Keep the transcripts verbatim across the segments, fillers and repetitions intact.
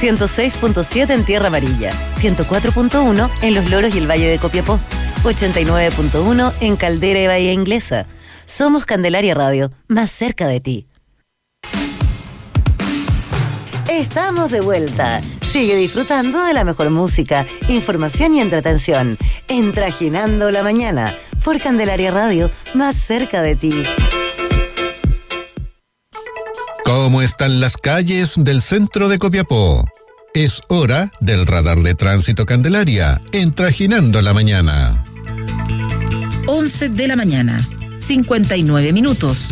ciento seis punto siete en Tierra Amarilla, ciento cuatro punto uno en Los Loros y el Valle de Copiapó, ochenta y nueve punto uno en Caldera y Bahía Inglesa. Somos Candelaria Radio, más cerca de ti. Estamos de vuelta. Sigue disfrutando de la mejor música, información y entretención en Trajinando la Mañana por Candelaria Radio, más cerca de ti. ¿Cómo están las calles del centro de Copiapó? Es hora del radar de tránsito Candelaria en Trajinando la Mañana. once de la mañana, cincuenta y nueve minutos.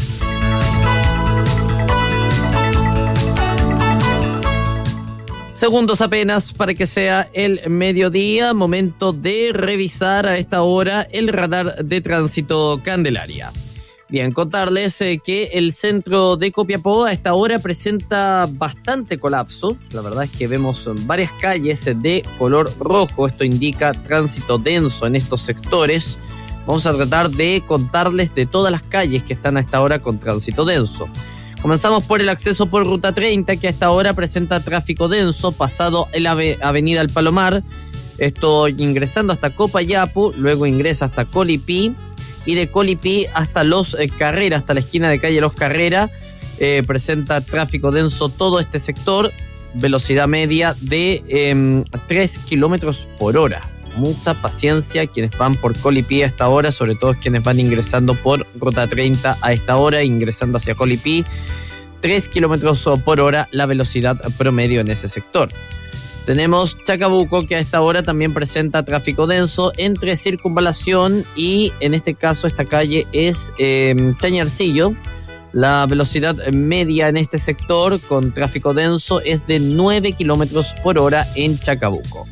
Segundos apenas para que sea el mediodía, momento de revisar a esta hora el radar de tránsito Candelaria. Bien, contarles eh, que el centro de Copiapó a esta hora presenta bastante colapso. La verdad es que vemos varias calles de color rojo, esto indica tránsito denso en estos sectores. Vamos a tratar de contarles de todas las calles que están a esta hora con tránsito denso. Comenzamos por el acceso por Ruta treinta, que a esta hora presenta tráfico denso, pasado en la avenida El Palomar, esto ingresando hasta Copayapu, luego ingresa hasta Colipí, y de Colipí hasta Los eh, Carrera, hasta la esquina de calle Los Carrera, eh, presenta tráfico denso todo este sector, velocidad media de eh, tres kilómetros por hora. Mucha paciencia quienes van por Colipí a esta hora, sobre todo quienes van ingresando por Ruta treinta a esta hora, ingresando hacia Colipí. tres kilómetros por hora la velocidad promedio en ese sector. Tenemos Chacabuco, que a esta hora también presenta tráfico denso entre Circunvalación y, en este caso, esta calle es eh, Chañarcillo. La velocidad media en este sector con tráfico denso es de nueve kilómetros por hora en Chacabuco.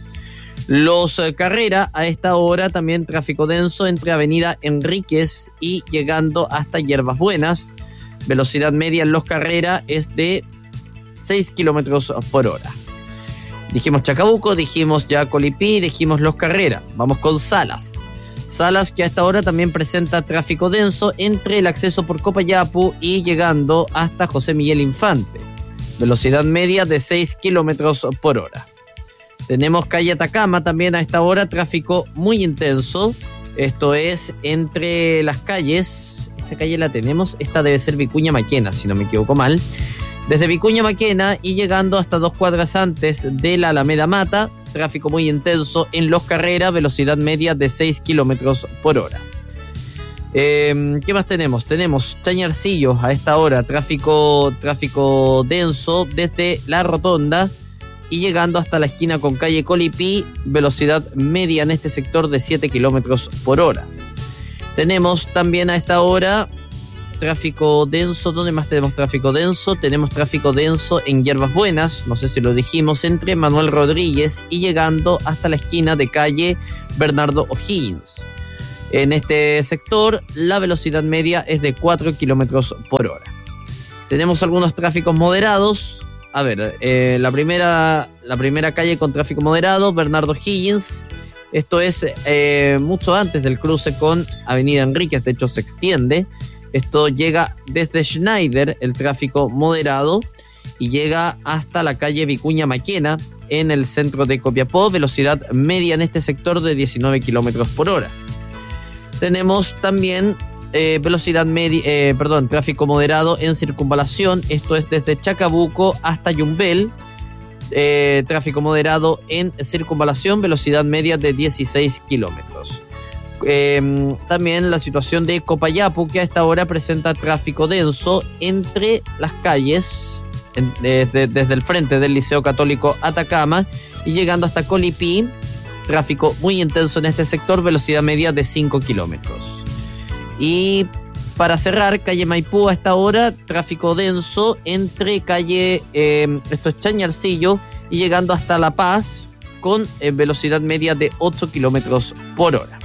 Los eh, Carrera, a esta hora también tráfico denso entre Avenida Enríquez y llegando hasta Hierbas Buenas. Velocidad media en Los Carrera es de seis kilómetros por hora. Dijimos Chacabuco, dijimos ya Colipí, dijimos Los Carrera. Vamos con Salas. Salas, que a esta hora también presenta tráfico denso entre el acceso por Copayapu y llegando hasta José Miguel Infante. Velocidad media de seis kilómetros por hora. Tenemos calle Atacama también a esta hora, tráfico muy intenso. Esto es entre las calles, esta calle la tenemos, esta debe ser Vicuña Maquena, si no me equivoco mal. Desde Vicuña Maquena y llegando hasta dos cuadras antes de la Alameda Mata, tráfico muy intenso en Los Carrera, velocidad media de seis kilómetros por hora. Eh, ¿Qué más tenemos? Tenemos Chañarcillo a esta hora, tráfico, tráfico denso desde la Rotonda y llegando hasta la esquina con calle Colipí, velocidad media en este sector de siete kilómetros por hora. Tenemos también a esta hora tráfico denso. ¿Dónde más tenemos tráfico denso? Tenemos tráfico denso en Hierbas Buenas, no sé si lo dijimos, entre Manuel Rodríguez y llegando hasta la esquina de calle Bernardo O'Higgins. En este sector la velocidad media es de cuatro kilómetros por hora. Tenemos algunos tráficos moderados. A ver, eh, la primera la primera calle con tráfico moderado, Bernardo Higgins. Esto es eh, mucho antes del cruce con Avenida Enríquez, de hecho se extiende. Esto llega desde Schneider, el tráfico moderado, y llega hasta la calle Vicuña Maquena, en el centro de Copiapó, velocidad media en este sector de diecinueve kilómetros por hora. Tenemos también Eh, velocidad media, eh, perdón, tráfico moderado en Circunvalación, esto es desde Chacabuco hasta Yumbel, eh, tráfico moderado en Circunvalación, velocidad media de dieciséis kilómetros. Eh, también la situación de Copayapu, que a esta hora presenta tráfico denso entre las calles, en, desde, desde el frente del Liceo Católico Atacama y llegando hasta Colipí, tráfico muy intenso en este sector, velocidad media de cinco kilómetros. Y para cerrar, calle Maipú a esta hora, tráfico denso entre calle, eh, esto es Chañarcillo, y llegando hasta La Paz con eh, velocidad media de ocho kilómetros por hora.